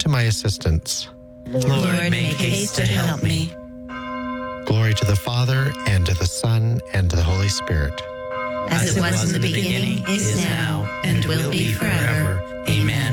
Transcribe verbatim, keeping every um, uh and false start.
to my assistance. Lord, make haste to help me. Glory to the Father, and to the Son, and to the Holy Spirit. As it was in the beginning, is now, and will be forever. Amen.